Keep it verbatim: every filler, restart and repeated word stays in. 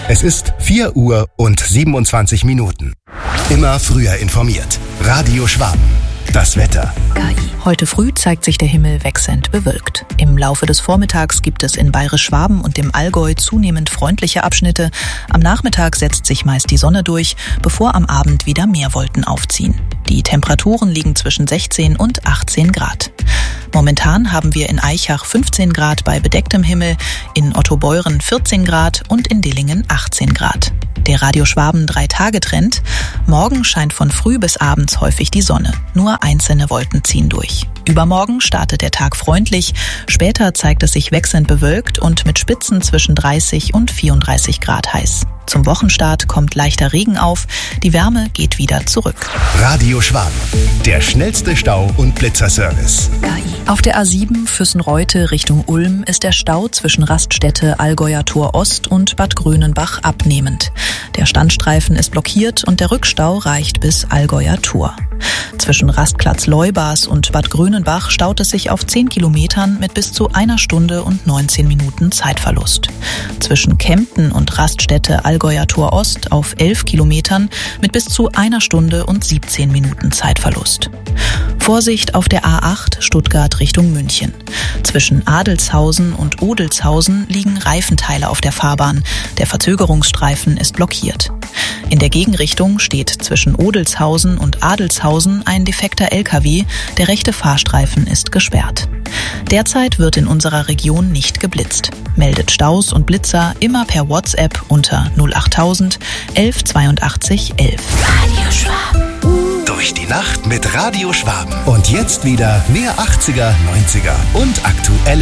Es ist vier Uhr und siebenundzwanzig Minuten. Immer früher informiert. Radio Schwaben. Das Wetter. K I. Heute früh zeigt sich der Himmel wechselnd bewölkt. Im Laufe des Vormittags gibt es in Bayerisch-Schwaben und dem Allgäu zunehmend freundliche Abschnitte. Am Nachmittag setzt sich meist die Sonne durch, bevor am Abend wieder mehr Wolken aufziehen. Die Temperaturen liegen zwischen sechzehn und achtzehn Grad. Momentan haben wir in Aichach fünfzehn Grad bei bedecktem Himmel, in Ottobeuren vierzehn Grad und in Dillingen achtzehn Grad. Der Radio Schwaben drei-Tage-Trend. Morgen scheint von früh bis abends häufig die Sonne. Nur einzelne Wolken ziehen durch. Übermorgen startet der Tag freundlich. Später zeigt es sich wechselnd bewölkt und mit Spitzen zwischen dreißig und vierunddreißig Grad heiß. Zum Wochenstart kommt leichter Regen auf. Die Wärme geht wieder zurück. Radio Schwaben. Der schnellste Stau- und Blitzerservice. K I. Auf der A sieben Füssen-Reute Richtung Ulm ist der Stau zwischen Raststätte Allgäuer Tor Ost und Bad Grönenbach abnehmend. Der Standstreifen ist blockiert und der Rückstau reicht bis Allgäuer Tor. Zwischen Rastplatz Leubas und Bad Grönenbach staut es sich auf zehn Kilometern mit bis zu einer Stunde und neunzehn Minuten Zeitverlust. Zwischen Kempten und Raststätte Allgäuer Tor Ost auf elf Kilometern mit bis zu einer Stunde und siebzehn Minuten Zeitverlust. Vorsicht auf der A acht Stuttgart Richtung München. Zwischen Adelshausen und Odelshausen liegen Reifenteile auf der Fahrbahn. Der Verzögerungsstreifen ist blockiert. In der Gegenrichtung steht zwischen Odelshausen und Adelshausen ein defekter L K W. Der rechte Fahrstreifen ist gesperrt. Derzeit wird in unserer Region nicht geblitzt. Meldet Staus und Blitzer immer per WhatsApp unter null achttausend elf zweiundachtzig elf. Radio Schwaben. Durch die Nacht mit Radio Schwaben. Und jetzt wieder mehr achtziger, neunziger und aktuelle